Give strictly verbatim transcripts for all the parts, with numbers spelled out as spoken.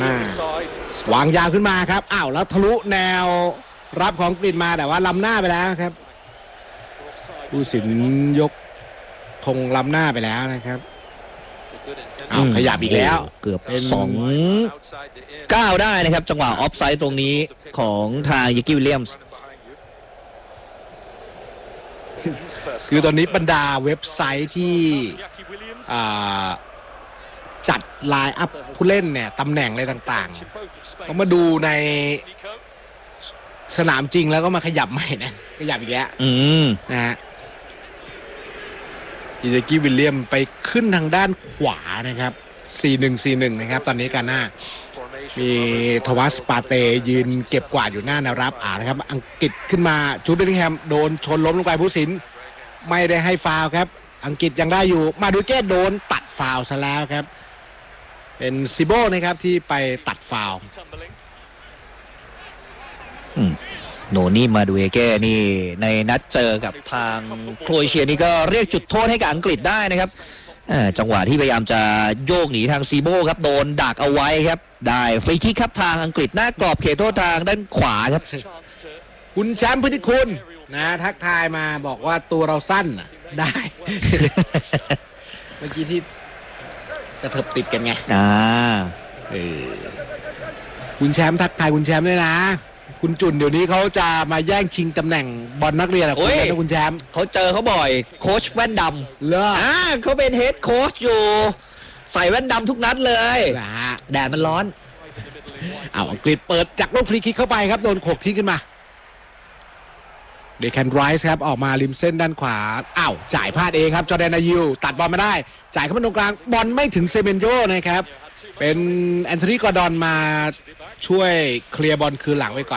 น่าวางยาวขึ้นมาครับอ้าวแล้วทะลุแนวรับของกรีฑมาแต่ว่าล้ำหน้าไปแล้วครับผู้สินยกธงล้ำหน้าไปแล้วนะครับอ้าวขยับอีกแล้วเกือบสองก้าวได้นะครับจังหวะออฟไซด์ตรงนี้ของทางยิกกี้วิลเลียมส์คือตอนนี้บรรดาเว็บไซต์ที่จัดไลน์อัพผู้เล่นเนี่ยตำแหน่งอะไรต่างๆก็มาดูในสนามจริงแล้วก็มาขยับใหม่นะขยับอีกแล้วนะฮะอิซากิวิลเลียมไปขึ้นทางด้านขวานะครับ สี่หนึ่ง สี่หนึ่ง นะครับตอนนี้กันหน้ามีทวัสปาเตยืนเก็บกวาดอยู่หน้าแนวรับอ่านะครับอังกฤษขึ้นมาจูดเบลลิงแฮมโดนชนล้มลงไปผู้สินไม่ได้ให้ฟาวครับอังกฤษยังได้อยู่มาดูเก้โดนตัดฟาวซะแล้วครับเป็นซิโบนะครับที่ไปตัดฟาวโนนี่มาดูเอเก้นี่ในนัดเจอกับทางโครเอเชียนี่ก็เรียกจุดโทษให้กับอังกฤษได้นะครับจังหวะที่พยายามจะโยกหนีทางซีโบครับโดนดักเอาไว้ครับได้ฟรีคิกครับทางอังกฤษหน้ากรอบเขตโทษทางด้านขวาครับคุณแชมป์พุทธิคุณนะทักทายมาบอกว่าตัวเราสั้นได้ เมื่อกี้ที่กระเถิบติดกันไงอ่าเออคุณแชมป์ทักทายคุณแชมป์ด้วยนะคุณจุนเดี๋ยวนี้เขาจะมาแย่งชิงตำแหน่งบอลนักเรียนอะคุณนะคุณแชมป์เขาเจอเขาบ่อยโค้ชแว่นดำเลยอ่าเขาเป็นเฮดโค้ชอยู่ใส่แว่นดำทุกนัดเลยแดดมันร้อนเอาอังกฤษเปิดจากลูกฟรีคิกเข้าไปครับโดนโขกทิ้งขึ้นมาเดคันไรส์ครับออกมาริมเส้นด้านขวาอ้าวจ่ายพลาดเองครับจอร์แดนอายิวตัดบอลมาได้จ่ายเข้ามาตรงกลางบอลไม่ถึงเซเมนโยนะครับเป็นแอนโทนีกอร์ดอนมาช่วยเคลียร์บอลคืนหลังไว้ก่อน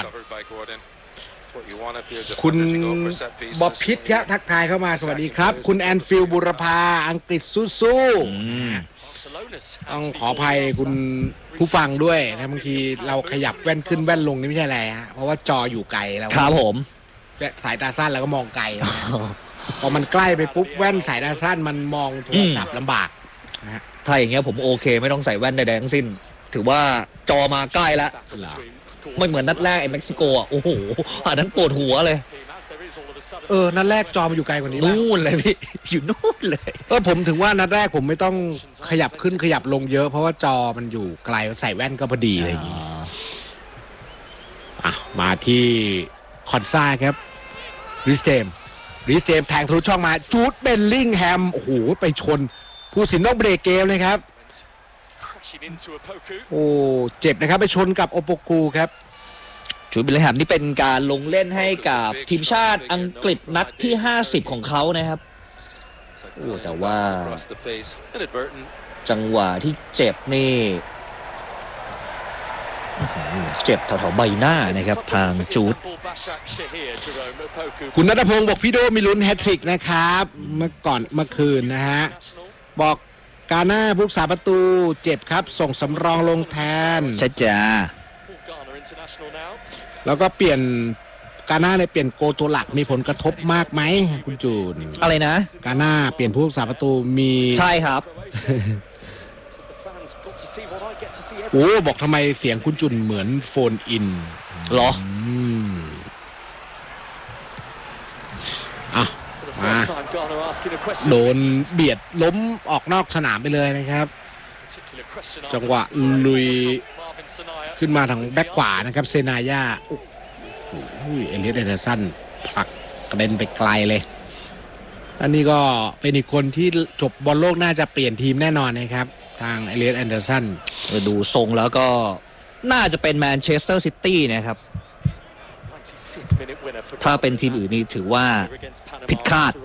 คุณบอบพิษครับทักทายเข้ามาสวัสดีครับคุณแอนฟิลบุรพาอังกฤษสู้ๆต้องขออภัยคุณผู้ฟังด้วยนะบางทีเราขยับแว่นขึ้นแว่นลงนี่ไม่ใช่อะไรฮะเพราะว่าจออยู่ไกลแล้วครับผมสายตาสั้นแล้วก็มองไกลพอมันใกล้ไปปุ๊บแว่นสายตาสั้นมันมองโทรศัพท์ลำบากนะฮะถ้าอย่างเงี้ยผมโอเคไม่ต้องใส่แว่นใดๆทั้งสิ้นถือว่าจอมาใกล้แล้วไม่เหมือนนัดแรกไอ้เม็กซิโกอ่ะโอ้โหอันนั้นปวดหัวเลยเออนัดแรกจอมันอยู่ไกลกว่านี้นู่นเลยพี่อยู่นู่นเลยเออผมถึงว่านัดแรกผมไม่ต้องขยับขึ้นขยับลงเยอะเพราะว่าจอมันอยู่ไกลใส่แว่นก็พอดีอะไรอย่างงี้อ่ะมาที่คอนซ่าครับริสเจมริสเจมแทงทะลุช่องมาจูดเบลลิงแฮมโอ้โหไปชนผู้สินนอกเบรกเกมเลยครับโอ้เจ็บนะครับไปชนกับโอโปกูครับจูดเบลลิงแฮมนี่เป็นการลงเล่นให้กับทีมชาติอังกฤษนัดที่ห้าสิบของเขานะครับโอ้แต่ว่าจังหวะที่เจ็บนี่เจ็บแถวๆใบหน้านะครับทางจูดคุณณัฐพงศ์บอกพี่โดมีลุ้นแฮตทริกนะครับเมื่อก่อนเมื่อคืนนะฮะบอกกาหน้าผู้รักษาประตูเจ็บครับส่งสำรองลงแทนใช่จ้าแล้วก็เปลี่ยนกาหน้าในเปลี่ยนโกตัวหลักมีผลกระทบมากไหมคุณจูนอะไรนะกาหน้าเปลี่ยนผู้รักษาประตูมีใช่ครับโอ้บอกทำไมเสียงคุณจุนเหมือนโฟนอินหรออ่ะมาโดนเบียดล้มออกนอกสนามไปเลยนะครับจังหวะลุยขึ้นมาทางแบ็คขวานะครับเซนายาโอ้โหเอเลียส แอนเดอร์สันผลักกระเด็นไปไกลเลยอันนี้ก็เป็นอีกคนที่จบบอลโลกน่าจะเปลี่ยนทีมแน่นอนนะครับทางเอเลียส แอนเดอร์สันดูทรงแล้วก็น่าจะเป็นแมนเชสเตอร์ซิตี้นะครับถ้าเป็นทีมอื่นนี่ถือว่าผิดคาด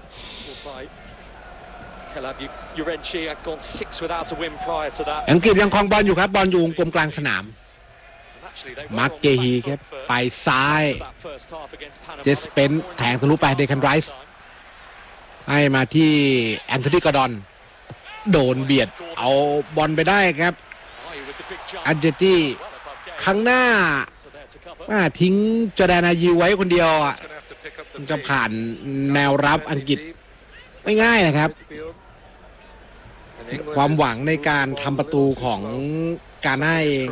อังกฤษยังครองบอลอยู่ครับบอลอยู่วงกลมกลางสนามมาร์กเกฮีครับไปซ้ายเจสเปนแทงทะลุไปเดคันไรส์ให้มาที่แอนโทนีกอร์ดอนโดนเบียดเอาบอลไปได้ครับอันเจตี้ข้างหน้าทิ้งจอร์แดนอายิวไว้คนเดียวอ่ะจะผ่านแนวรับอังกฤษไม่ง่ายนะครับความหวังในการทำประตูของกาหน้าเอง